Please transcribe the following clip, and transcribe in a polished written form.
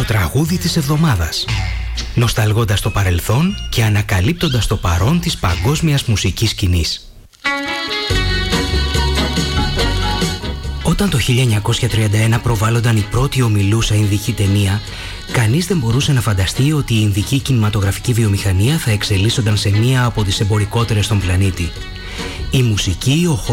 τραγούδι της εβδομάδας. Νοσταλγώντας το παρελθόν και ανακαλύπτοντας το παρόν της παγκόσμιας μουσικής σκηνής. Όταν το 1931 προβάλλονταν η πρώτη ομιλούσα ινδική ταινία, κανείς δεν μπορούσε να φανταστεί ότι η ινδική κινηματογραφική βιομηχανία θα εξελίσσονταν σε μία από τις εμπορικότερες στον πλανήτη. Η μουσική, ο